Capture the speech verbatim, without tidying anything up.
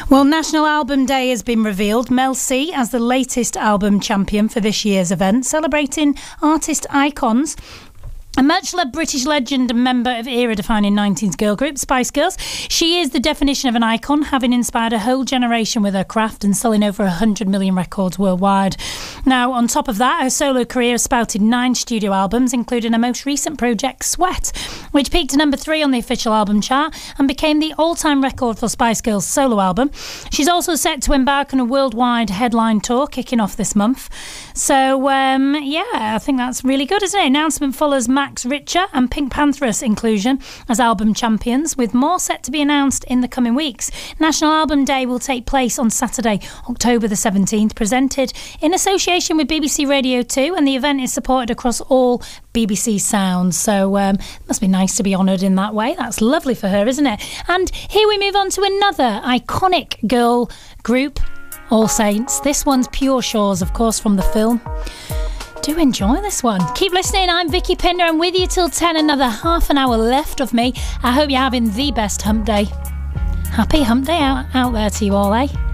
Well, National Album Day has been revealed. Mel C as the latest album champion for this year's event, celebrating artist icons. A much-loved British legend and member of era-defining nineties girl group Spice Girls. She is the definition of an icon, having inspired a whole generation with her craft and selling over one hundred million records worldwide. Now, on top of that, her solo career has spouted nine studio albums, including her most recent project, Sweat, which peaked at number three on the official album chart and became the all-time record for Spice Girls' solo album. She's also set to embark on a worldwide headline tour kicking off this month. So, um, yeah, I think that's really good, isn't it? Announcement follows Max Richter and Pink Pantheress inclusion as album champions, with more set to be announced in the coming weeks. National Album Day will take place on Saturday, October the seventeenth, presented in association with B B C Radio two, and the event is supported across all B B C sounds. So um, it must be nice to be honoured in that way. That's lovely for her, isn't it? And here we move on to another iconic girl group, All Saints. This one's Pure Shores, of course, from the film. Do enjoy this one. Keep listening. I'm Vicky Pinder. I'm with you till ten. Another half an hour left of me. I hope you're having the best hump day. Happy hump day out, out there to you all, eh?